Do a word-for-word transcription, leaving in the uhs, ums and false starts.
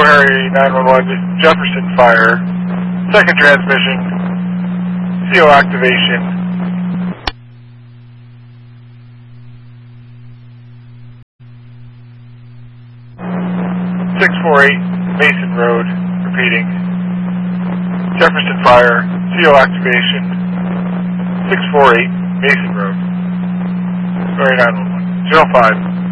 Harry nine one one, Jefferson Fire, second transmission, C O activation. six four eight Mason Road, repeating. Jefferson Fire, C O activation, six four eight Mason Road. Sorry, nine one one, zero five.